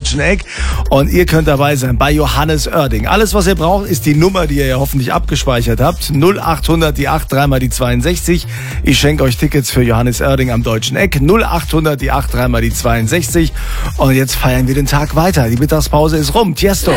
Deutschen Eck. Und ihr könnt dabei sein bei Johannes Oerding. Alles, was ihr braucht, ist die Nummer, die ihr ja hoffentlich abgespeichert habt. 0800 die 8, dreimal die 62. Ich schenke euch Tickets für Johannes Oerding am Deutschen Eck. 0800 die 8, dreimal die 62. Und jetzt feiern wir den Tag weiter. Die Mittagspause ist rum. Tiesto.